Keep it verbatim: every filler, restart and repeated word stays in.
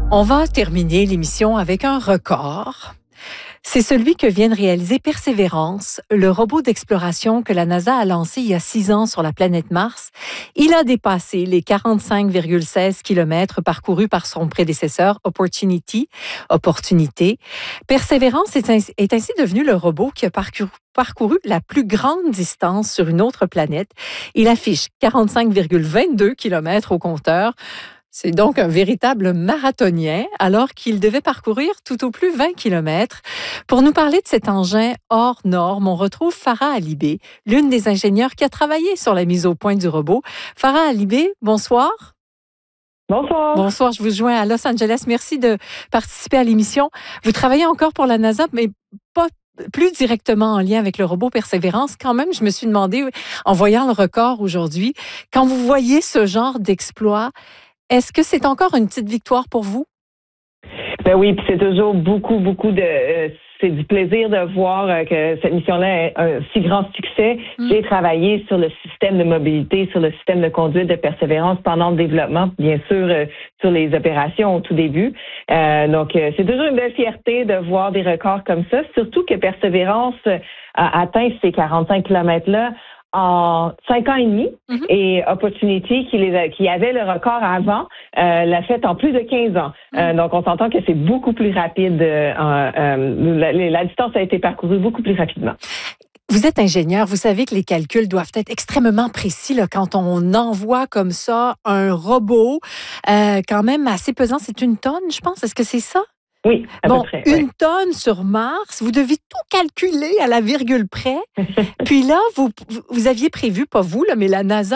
On va terminer l'émission avec un record. C'est celui que vient de réaliser Persévérance, le robot d'exploration que la NASA a lancé il y a six ans sur la planète Mars. Il a dépassé les quarante-cinq virgule seize kilomètres parcourus par son prédécesseur Opportunity. Opportunité. Persévérance est ainsi, est ainsi devenu le robot qui a parcouru, parcouru la plus grande distance sur une autre planète. Il affiche quarante-cinq virgule vingt-deux kilomètres au compteur. C'est donc un véritable marathonien, alors qu'il devait parcourir tout au plus vingt kilomètres. Pour nous parler de cet engin hors norme, on retrouve Farah Alibé, l'une des ingénieures qui a travaillé sur la mise au point du robot. Farah Alibé, bonsoir. Bonsoir. Bonsoir, je vous joins à Los Angeles. Merci de participer à l'émission. Vous travaillez encore pour la NASA, mais pas plus directement en lien avec le robot Persévérance. Quand même, je me suis demandé, en voyant le record aujourd'hui, quand vous voyez ce genre d'exploit, est-ce que c'est encore une petite victoire pour vous? Ben oui, puis c'est toujours beaucoup, beaucoup de... Euh, c'est du plaisir de voir euh, que cette mission-là est un si grand succès. Mm. J'ai travaillé sur le système de mobilité, sur le système de conduite de Persévérance pendant le développement, bien sûr, euh, sur les opérations au tout début. Euh, donc, euh, c'est toujours une belle fierté de voir des records comme ça, surtout que Persévérance a atteint ces quarante-cinq kilomètres-là en cinq ans et demi, mm-hmm. et Opportunity, qui, les a, qui avait le record avant, euh, l'a fait en plus de quinze ans. Mm-hmm. Euh, donc, on s'entend que c'est beaucoup plus rapide. Euh, euh, la, la distance a été parcourue beaucoup plus rapidement. Vous êtes ingénieur, vous savez que les calculs doivent être extrêmement précis là, quand on envoie comme ça un robot, euh, quand même assez pesant. C'est une tonne, je pense. Est-ce que c'est ça? Oui, à bon, peu près. Une oui. tonne sur Mars, vous devez tout calculer à la virgule près. Puis là, vous, vous aviez prévu, pas vous, là, mais la NASA